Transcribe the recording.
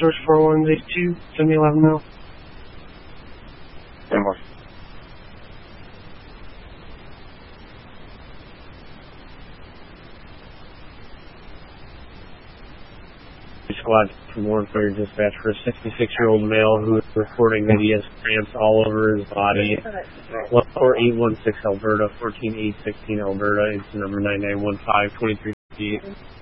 Source 4182, send me 11 mil. 10 more. Squad from Warren Ferry Dispatch for a 66-year-old male who is reporting that he has cramps all over his body. 14816 Alberta, 14816 Alberta, it's number 9915, 2358.